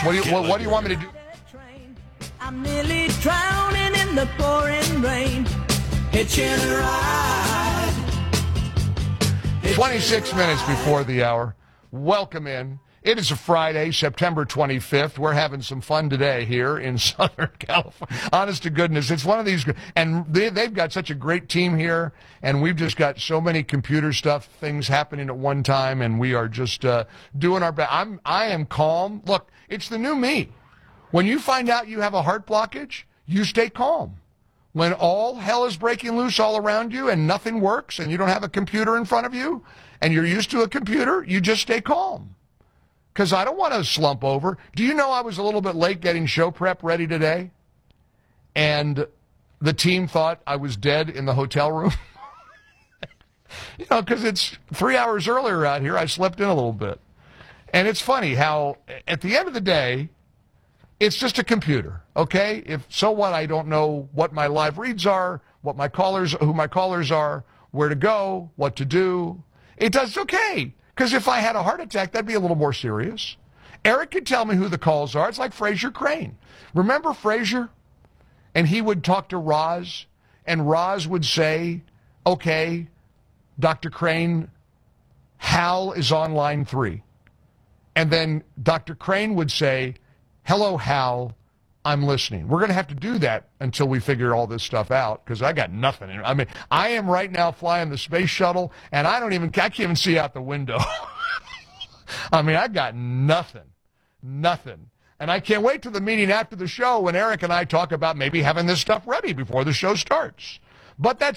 What do you want me to do? I'm nearly drowning in the pouring rain. Hitching a ride. 26 minutes before the hour. Welcome in. It is a Friday, September 25th. We're having some fun today here in Southern California. Honest to goodness, it's one of these, and they've got such a great team here, and we've just got so many computer stuff, things happening at one time, and we are just doing our best. I am calm. Look, it's the new me. When you find out you have a heart blockage, you stay calm. When all hell is breaking loose all around you and nothing works and you don't have a computer in front of you and you're used to a computer, you just stay calm. Because I don't want to slump over. Do you know I was a little bit late getting show prep ready today? And the team thought I was dead in the hotel room. Because it's 3 hours earlier out here, I slept in a little bit. And it's funny how, at the end of the day, it's just a computer, okay? So what, I don't know what my live reads are, who my callers are, where to go, what to do. It's okay. Because if I had a heart attack, that'd be a little more serious. Eric could tell me who the calls are. It's like Fraser Crane. Remember Fraser? And he would talk to Roz, and Roz would say, okay, Dr. Crane, Hal is on line 3. And then Dr. Crane would say, hello, Hal, I'm listening. We're going to have to do that until we figure all this stuff out, because I got nothing. I mean, I am right now flying the space shuttle, and I can't even see out the window. I mean, I got nothing. And I can't wait to the meeting after the show when Eric and I talk about maybe having this stuff ready before the show starts. But that's